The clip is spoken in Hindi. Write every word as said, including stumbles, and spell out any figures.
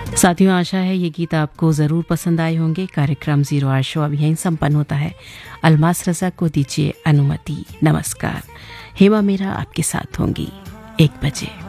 साथियों, आशा है ये गीत आपको ज़रूर पसंद आए होंगे। कार्यक्रम जीरो आवर शो अब यहीं संपन्न होता है। अलमास रज़ा को दीजिए अनुमति। नमस्कार। हेमा मेरा आपके साथ होंगी एक बजे।